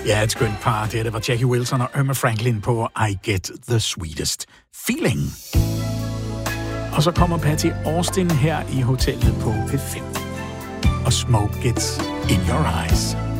Ja, et skønt par. Det var Jackie Wilson og Irma Franklin på I Get the Sweetest Feeling. Og så kommer Patty Austin her i hotellet på P5. Og Smoke Gets in Your Eyes.